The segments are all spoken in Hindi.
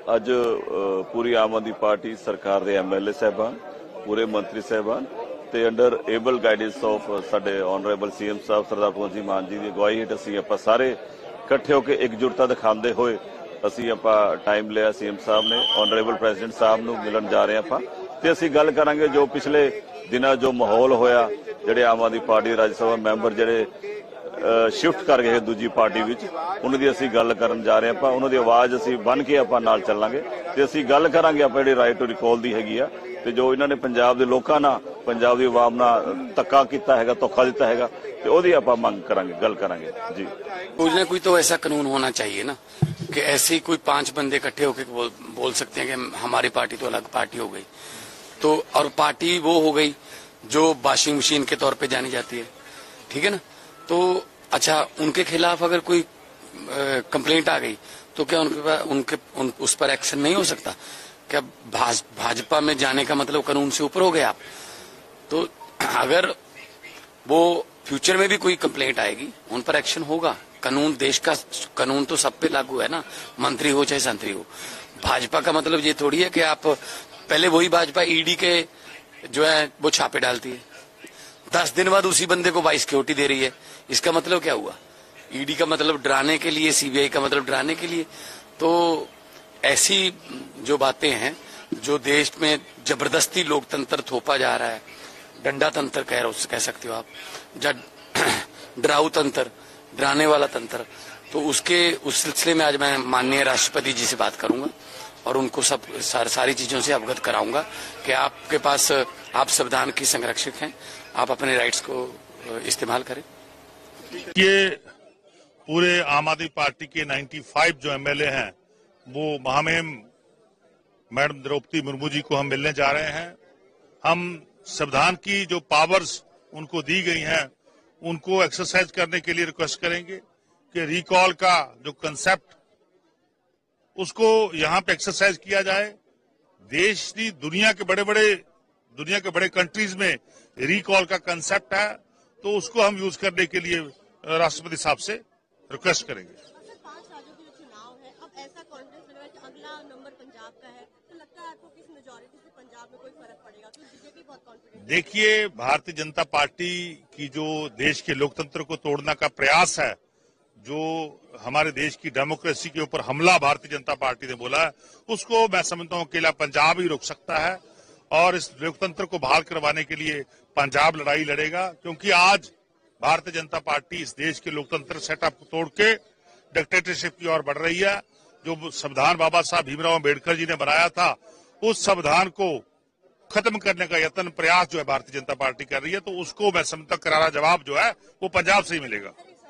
ਅੱਜ पूरी आम आदमी पार्टी सरकार के MLA साहबान पूरे मंत्री साहबान ते अंडर एबल गाइडेंस ऑफ साडे ऑनरेबल CM साहब सरदार भगवंत सिंह मान जी की अगवाई हेठ असीं आपां सारे इकट्ठे होकर एकजुटता दिखाते हुए असीं आपां टाइम लिया CM साहब ने ऑनरेबल प्रेजिडेंट साहब नूं मिलन जा रहे आपां ते असीं गल करांगे जो पिछले दिनां जो माहौल होया जिहड़े आम आदमी पार्टी दे राज्य सभा मैंबर जिहड़े शिफ्ट कर गए दूजी पार्टी विच उन्हां दी असीं गल करन जा रहे आपां उन्हां दी आवाज़ असीं बन के आपां नाल चलांगे ते असीं गल करांगे आपां जिहड़ी राइट टू रिकॉल दी हैगी आ ते जो इन्हां ने पंजाब दे लोकां नाल पंजाब दी आवाम नाल धक्का कीता हैगा धोखा दिता हैगा ते ओहदी आपां मंग करांगे गल करांगे जी। कोई ना कोई तो ऐसा कानून होना चाहिए ना कि ऐसे ही कोई 5 बंदे इकट्ठे होकर बोल सकते हैं कि हमारी पार्टी तो अलग पार्टी हो गई तो और पार्टी वो हो गई जो वॉशिंग मशीन के तौर पे जानी जाती है, ठीक है ना। तो अच्छा उनके खिलाफ अगर कोई कंप्लेंट आ गई तो क्या उस पर एक्शन नहीं हो सकता? क्या भाजपा में जाने का मतलब कानून से ऊपर हो गए आप? तो अगर वो फ्यूचर में भी कोई कंप्लेंट आएगी उन पर एक्शन होगा। कानून देश का कानून तो सब पे लागू है ना, मंत्री हो चाहे संतरी हो। भाजपा का मतलब ये थोड़ी है कि आप पहले वही भाजपा ईडी के जो है वो छापे डालती है, 10 दिन बाद उसी बंदे को वाइस सिक्योरिटी दे रही है। इसका मतलब क्या हुआ? ईडी का मतलब डराने के लिए, सीबीआई का मतलब डराने के लिए। तो ऐसी जो बातें हैं जो देश में जबरदस्ती लोकतंत्र थोपा जा रहा है, डंडा तंत्र कह सकते हो आप, डराऊ तंत्र, डराने वाला तंत्र, तो उस सिलसिले में आज मैं माननीय राष्ट्रपति जी से बात करूंगा और उनको सारी चीजों से अवगत कराऊंगा कि आपके पास आप संविधान की संरक्षक हैं, आप अपने राइट्स को इस्तेमाल करें। ये पूरे आम आदमी पार्टी के 95 जो MLA हैं वो महामहिम मैडम द्रौपदी मुर्मू जी को हम मिलने जा रहे हैं। हम संविधान की जो पावर्स उनको दी गई हैं उनको एक्सरसाइज करने के लिए रिक्वेस्ट करेंगे कि रिकॉल का जो कंसेप्ट उसको यहाँ पे एक्सरसाइज किया जाए। देश की दुनिया के बड़े कंट्रीज में रिकॉल का कंसेप्ट है तो उसको हम यूज करने के लिए राष्ट्रपति साहब से रिक्वेस्ट करेंगे। 5 राज्यों के जो चुनाव है, अब ऐसा कॉन्फिडेंस लग रहा है कि अगला नंबर पंजाब का है, तो लगता है आपको किस मेजॉरिटी से पंजाब में कोई फर्क पड़ेगा? तो बीजेपी बहुत कॉन्फिडेंट। देखिए, भारतीय जनता पार्टी की जो देश के लोकतंत्र को तोड़ने का प्रयास है, जो हमारे देश की डेमोक्रेसी के ऊपर हमला भारतीय जनता पार्टी ने बोला है, उसको मैं समझता हूँ अकेला पंजाब ही रोक सकता है और इस लोकतंत्र को बहाल करवाने के लिए पंजाब लड़ाई लड़ेगा। क्योंकि आज भारतीय जनता पार्टी इस देश के लोकतंत्र सेटअप को तोड़ के डिक्टेटरशिप की ओर बढ़ रही है। जो संविधान बाबा साहब भीमराव अम्बेडकर जी ने बनाया था, उस संविधान को खत्म करने का यत्न प्रयास जो है भारतीय जनता पार्टी कर रही है, तो उसको मैं समझता करारा जवाब जो है वो पंजाब से ही मिलेगा।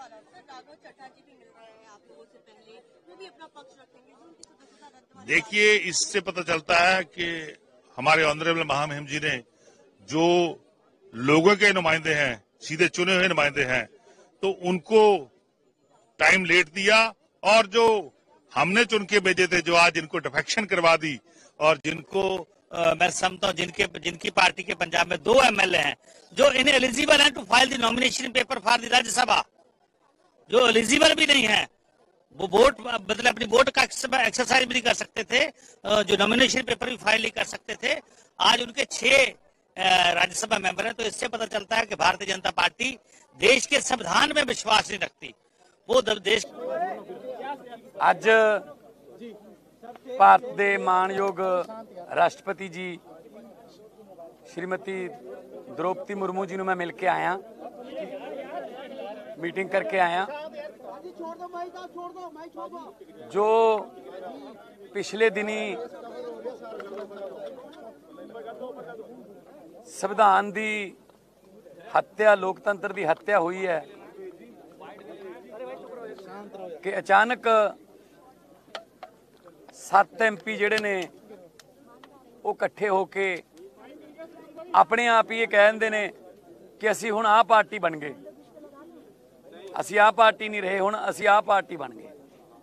देखिए, इससे पता चलता है कि हमारे ऑनरेबल महामहिम जी ने जो लोगों के नुमाइंदे हैं, सीधे चुने हुए नुमाइंदे हैं, तो उनको टाइम लेट दिया और जो हमने चुन के भेजे थे, जो आज इनको डिफेक्शन करवा दी और जिनको मैं समझता हूँ जिनकी पार्टी के पंजाब में 2 MLA हैं जो इन एलिजिबल हैं to file the nomination paper for the Rajya Sabha, जो एलिजिबल भी नहीं है, वो वोट मतलब अपनी वोट का एक्सरसाइज भी नहीं कर सकते थे, जो नॉमिनेशन पेपर भी फाइल नहीं कर सकते थे। आज उनके 6 राज्यसभा मेंबर हैं। तो इससे पता चलता है कि भारतीय जनता पार्टी देश के संविधान में विश्वास नहीं रखती। वो देश ਅੱਜ ਭਾਰਤ ਦੇ ਮਾਣਯੋਗ ਰਾਸ਼ਟਰਪਤੀ ਜੀ श्रीमती द्रौपदी मुर्मू जी ਨੂੰ मैं मिल के आया, मीटिंग करके आया। जो पिछले दिनी संविधान की हत्या, लोकतंत्र की हत्या हुई है कि अचानक 7 MP ਜਿਹੜੇ ਨੇ ਉਹ ਇਕੱਠੇ ਹੋ ਕੇ ਆਪਣੇ ਆਪ ਹੀ ਇਹ ਕਹਿੰਦੇ ਨੇ ਕਿ ਅਸੀਂ ਹੁਣ ਆਹ ਪਾਰਟੀ ਬਣ ਗਏ, ਅਸੀਂ ਆਹ ਪਾਰਟੀ ਨਹੀਂ ਰਹੇ, ਹੁਣ ਅਸੀਂ ਆਹ ਪਾਰਟੀ ਬਣ ਗਏ।